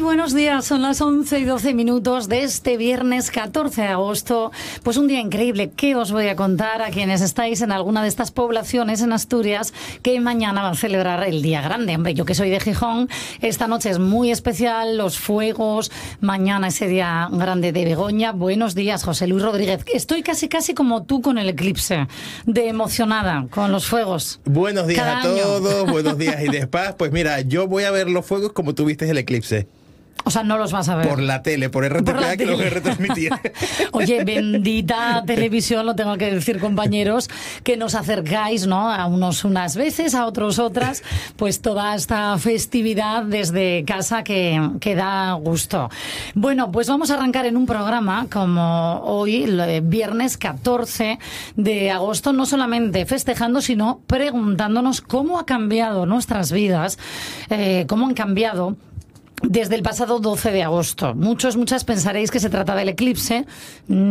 buenos días, son las 11:12 de este viernes 14 de agosto. Pues un día increíble. ¿Qué os voy a contar a quienes estáis en alguna de estas poblaciones en Asturias que mañana van a celebrar el Día Grande? Hombre, yo que soy de Gijón, esta noche es muy especial, los fuegos, mañana ese Día Grande de Begoña. Buenos días, José Luis Rodríguez. Estoy casi como tú con el eclipse, de emocionada con los fuegos. Buenos días Cada a año. todos, buenos días y de paz. Pues mira, yo voy a ver los fuegos como tú viste el eclipse. O sea, no los vas a ver. Por la tele, por RTPA, que lo voy a retransmitir. Oye, bendita televisión, lo tengo que decir, compañeros, que nos acercáis, ¿no? A unos unas veces, a otros otras, pues toda esta festividad desde casa que da gusto. Bueno, pues vamos a arrancar en un programa como hoy, viernes 14 de agosto, no solamente festejando, sino preguntándonos cómo ha cambiado nuestras vidas, cómo han cambiado desde el pasado 12 de agosto. Muchas pensaréis que se trata del eclipse.